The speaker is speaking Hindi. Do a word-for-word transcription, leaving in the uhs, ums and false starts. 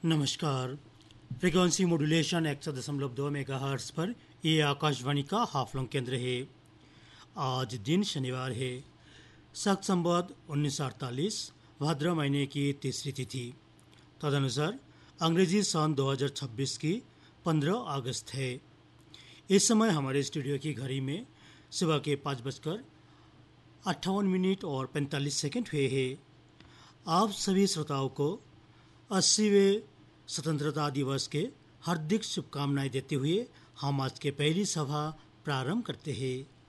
नमस्कार। फ्रीक्वेंसी मॉड्यूलेशन एक सौ दशमलव दो मेगा हर्ट्स पर ये आकाशवाणी का हाफलोंग केंद्र है। आज दिन शनिवार है, शक संवत उन्नीस सौ अड़तालीस भाद्र महीने की तीसरी तिथि। तदनुसार अंग्रेजी सन दो हज़ार छब्बीस की पंद्रह अगस्त है। इस समय हमारे स्टूडियो की घड़ी में सुबह के पाँच बजकर अट्ठावन मिनट और पैंतालीस सेकंड हुए हैं। आप सभी श्रोताओं को अस्सीवें स्वतंत्रता दिवस के हार्दिक शुभकामनाएं देते हुए हम आज के पहली सभा प्रारंभ करते हैं।